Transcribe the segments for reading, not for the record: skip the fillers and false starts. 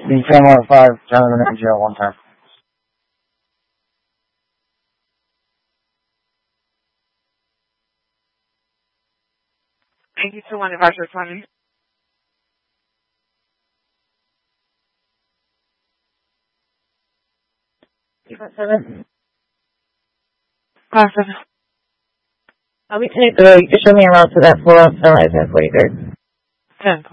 The 10-5, gentleman in jail one time. Thank you to one advisor responding. Seven. Awesome. I'll be taking you can show me around to that floor on Sunrise and 43rd. 10.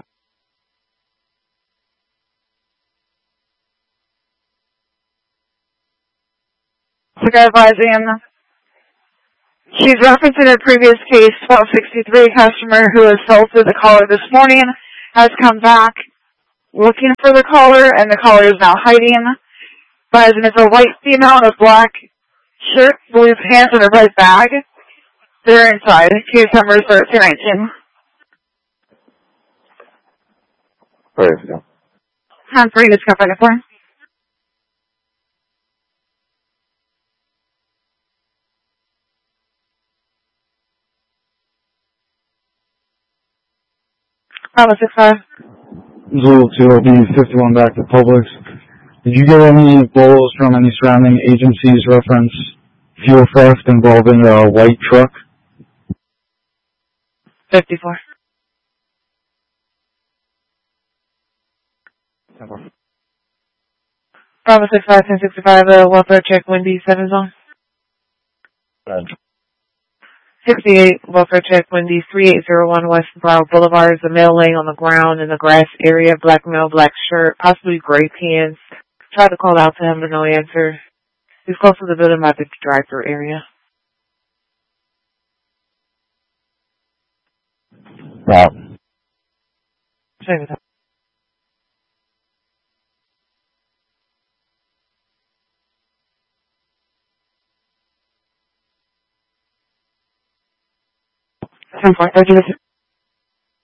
Quick advising. She's referencing a previous case, 1263, customer who assaulted the caller this morning, has come back looking for the caller, and the caller is now hiding. Advising it's a white female in a black shirt, blue pants, and a red bag. They're inside. Case number is 1319. Where is it? Hand free, just come back and forth. Bravo 65. Zulu 2 will be 51 back to Publix. Did you get any blows from any surrounding agencies reference fuel theft involving a white truck? 54. Bravo 65, 1065, welfare check, Wendy 7 zone. 68, welfare check, Wendy 3801 West Brow Boulevard. Is a male laying on the ground in the grass area, black male, black shirt, possibly gray pants. Tried to call out to him, but no answer. He's close to the building by the drive-thru area. Route. Same with him. Ten 4, 30 minutes.